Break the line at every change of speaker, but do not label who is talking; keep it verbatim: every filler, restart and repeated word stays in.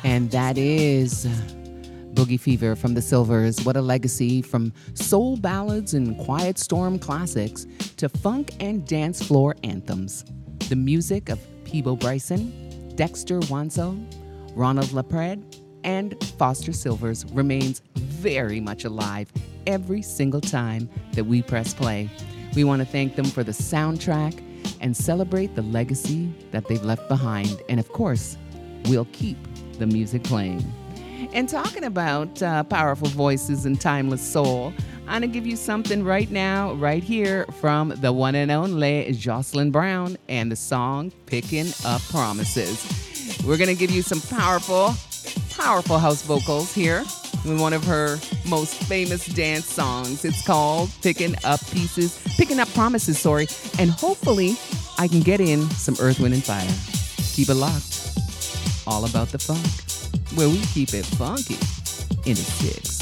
And that is Boogie Fever from the Silvers. What a legacy, from soul ballads and quiet storm classics to funk and dance floor anthems. The music of Peebo Bryson, Dexter Wansel, Ronald LaPred, and Foster Silvers remains very much alive every single time that we press play. We want to thank them for the soundtrack and celebrate the legacy that they've left behind. And of course, we'll keep the music playing. And talking about uh, powerful voices and timeless soul, I'm going to give you something right now, right here, from the one and only Jocelyn Brown and the song Picking Up Promises. We're going to give you some powerful, powerful house vocals here in one of her most famous dance songs. It's called Picking Up Pieces, Picking Up Promises, sorry. And hopefully I can get in some Earth, Wind, and Fire. Keep it locked. All about the funk, where we keep it funky in the six.